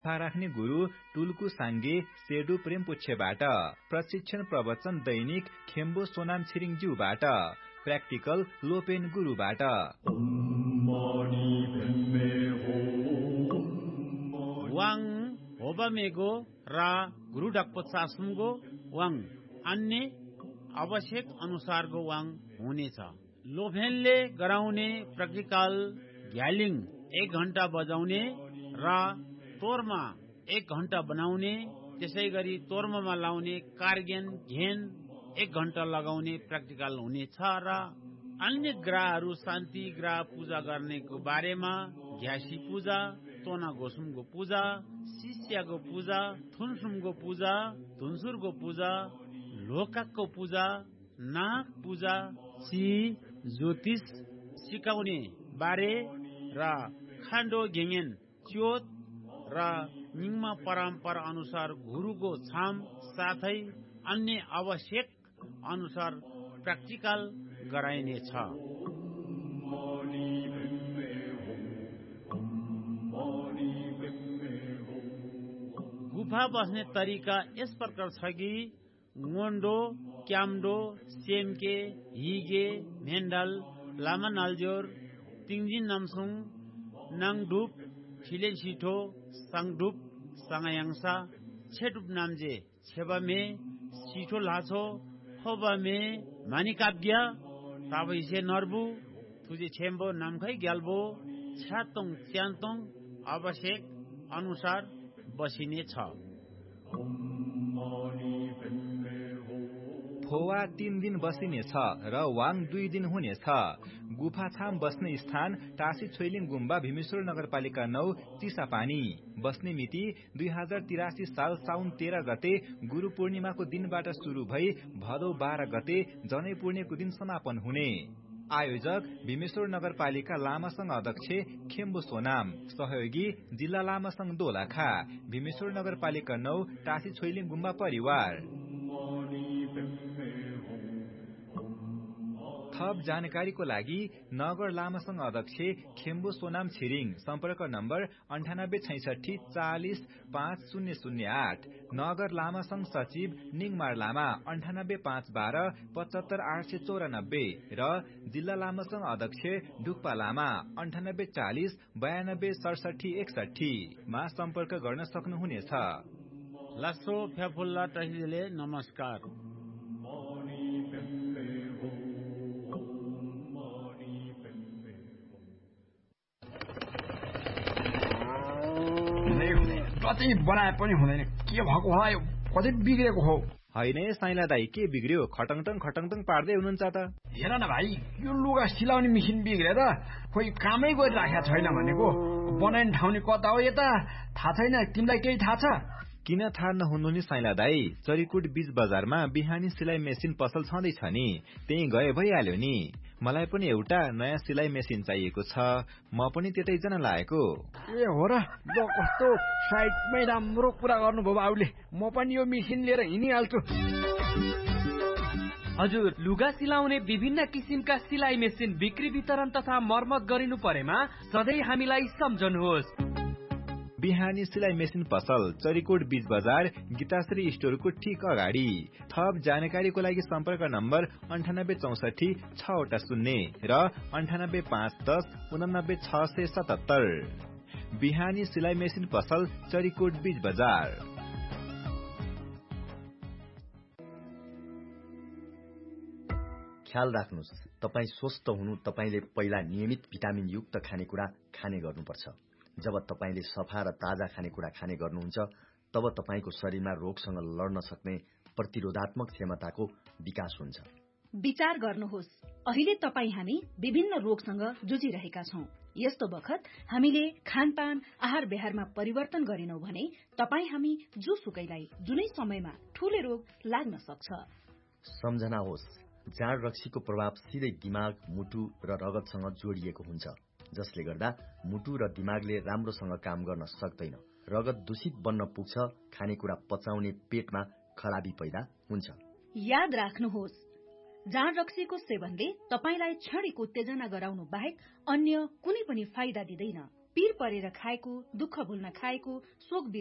राख्ने गुरु टुल्कु साङ्गे सेडु प्रेमपुच्छेबाट। प्रशिक्षण प्रवचन दैनिक खेम्बो सोनाम छिरिङ ज्यूबाट। प्र्याक्टिकल लोपेन गुरुबाट। वाङ होबमेगो रा गुरु डाक्पचासुमगो वाङ अन्य आवश्यक अनुसारको वाङ हुनेछ। लोफेनले गराउने प्र्याक्टिकल ग्यालिङ 1 घण्टा बजाउने र तोरमा 1 घण्टा बनाउने, त्यसै गरी तोर्ममा लाउने कार्गेन घेन 1 घण्टा लगाउने प्र्याक्टिकल हुनेछ र अन्य ग्रहहरू शान्ति ग्रह पूजा गर्नेको बारेमा घ्यासी पूजा, तोना गोसुमको पूजा, शिष्यको पूजा, थुनसुमको पूजा, धुनसुरको पूजा, लोकाकको पूजा, नाग पूजा, ज्योतिष सिकाउने बारे र खान्डो घेङेन च्योत र निङमा परम्परा अनुसार गुरुको छाम साथै अन्य आवश्यक अनुसार प्र्याक्टिकल गराइनेछ। गुफा बस्ने तरिका यस प्रकार छ कि ngondo, क्याम्डो, सेमके, हिगे, मेन्डल, लामा नालजोर, तिङजिन नामसुङ, नाङडुप, ठिलेन सिठो, साङडुप, साङायाङसा, छेडुप नामजे, छेबामे, सिठो लाछो, खोबामे, मानिकाब्य, ताबैसे नर्बु, थुजे छेम्बो नामखै ग्याल्बो, छ्यातोङ च्यान्तोङ आवश्यक अनुसार बसिने छ। फोवा 3 दिन बसिनेछ र वाङ 2 दिन हुनेछ। गुफा छाम बस्ने स्थान टासी छोइलिङ गुम्बा भीमेश्वर नगरपालिका 9 चिसापानी। बस्ने मिति 2083 साल साउन 13 गते गुरु पूर्णिमाको दिनबाट शुरू भई भदौ 12 गते जनै पूर्णेको दिन समापन हुने। आयोजक भीमेश्वर नगरपालिका लामासंघ अध्यक्ष खेम्बो सोनाम। सहयोगी जिल्ला लामासंघ दोलखा। भीमेश्वर नगरपालिका 9 टासी छोइलिङ गुम्बा परिवार। थप जानकारीको लागि नगर लामासंघ अध्यक्ष खेम्बो सोनाम छिरिङ। सम्पर्क नम्बर 9866 40 5008। नगर लामासंघ सचिव निङमार लामा 98512 75894 र जिल्ला लामासंघ अध्यक्ष ढुक्पा लामा 9840 92 67 61 मा सम्पर्क गर्न सक्नुहुनेछ। लासो फ्याफुल्ला टहिले नमस्कार। कतै बनाए पनि हुँदैन, के भएको होला यो, कतै बिग्रेको हो। होइन साइला दाई, के बिग्रियो? खटङटङ खटङटङ पार्दै हुनुहुन्छ त। हेर न भाइ, यो लुगा सिलाउने मेसिन बिग्रेर खोइ कामै गरिराखेको छैन भनेको। बनाइने ठाउँ नि कता हो यता, थाहा छैन। तिमीलाई केही थाहा छ? किन थाहा नहुनु नि साइला दाई, चरीकोट बीच बजारमा बिहानी सिलाइ मेसिन पसल छँदैछ नि, त्यही गए भइहाल्यो नि। मलाई पनि एउटा नयाँ सिलाइ मेसिन चाहिएको छ, म पनि त्यतै जान लागेको। ए हो र, ल कस्तो साइडमै राम्रो कुरा गर्नुभयो बाबुले। म पनि यो मेसिन लिएर हिँडिहाल्छु। हजुर, लुगा सिलाउने विभिन्न किसिमका सिलाइ मेसिन बिक्री वितरण तथा मर्मत गरिनु परेमा सधैँ हामीलाई सम्झनुहोस्। बिहानी सिलाइ मेसिन पसल चरीकोट बीच बजार गीताश्री स्टोरको ठीक अगाडि। थप जानकारीको लागि सम्पर्क नम्बर 9864 680 र 98510 89 677। बिहानी सिलाइ मेसिन पसल चरीकोट बीच बजार। ख्याल राख्नुहोस्, तपाई स्वस्थ हुनु तपाईले पहिला नियमित भिटामिन युक्त खानेकुरा खाने गर्नुपर्छ। जब तपाईले सफा र ताजा खानेकुरा खाने गर्नुहुन्छ, तब तपाईको शरीरमा रोगसँग लड्न सक्ने प्रतिरोधात्मक क्षमताको विकास हुन्छ। विचार गर्नुहोस्, अहिले तपाई हामी विभिन्न रोगसँग जुझिरहेका छौं। यस्तो बखत हामीले खानपान आहार व्यवहारमा परिवर्तन गरिनौ भने तपाई हामी जोसुकैलाई जुनै समयमा ठूले रोग लाग्न सक्छ। सम्झना होस्, जाँड रक्सीको प्रभाव सिधै दिमाग, मुटु र रगतसँग जोडिएको हुन्छ, जसले गर्दा मुटु र दिमागले राम्रोसँग काम गर्न सक्दैन। रगत दूषित बन्न पुग्छ, खानेकुरा पचाउने पेटमा खराबी पैदा हुन्छ। याद राख्नुहोस्, जाँड रक्सीको सेवनले तपाईलाई क्षणिक उत्तेजना गराउनु बाहेक अन्य कुनै पनि फाइदा दिँदैन। पीर परेर खाएको, दुःख भुल्न खाएको, शोक